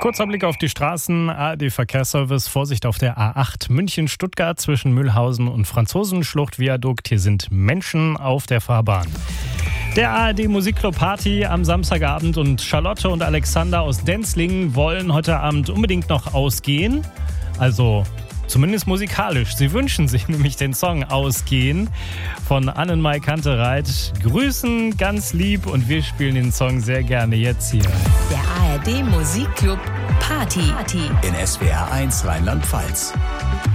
Kurzer Blick auf die Straßen. ARD-Verkehrsservice. Vorsicht auf der A8 München-Stuttgart zwischen Mühlhausen und Franzosenschlucht-Viadukt. Hier sind Menschen auf der Fahrbahn. Der ARD-Musikclub Party am Samstagabend und Charlotte und Alexander aus Denzlingen wollen heute Abend unbedingt noch ausgehen. Also zumindest musikalisch. Sie wünschen sich nämlich den Song Ausgehen von Annenmai Kantereit. Grüßen ganz lieb und wir spielen den Song sehr gerne jetzt hier. Der ARD Musikclub Party in SWR 1 Rheinland-Pfalz.